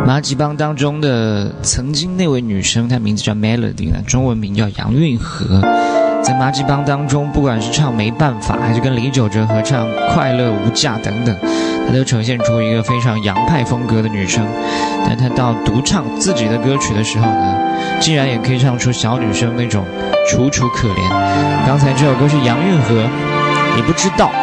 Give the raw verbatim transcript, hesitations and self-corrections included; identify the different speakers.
Speaker 1: 马吉帮当中的曾经那位女生，她名字叫 Melody 呢，中文名叫杨运河。在马吉帮当中，不管是唱没办法，还是跟李玖哲合唱快乐无价等等，她都呈现出一个非常洋派风格的女生。但她到独唱自己的歌曲的时候呢，竟然也可以唱出小女生那种楚楚可怜。刚才这首歌是杨运河，你不知道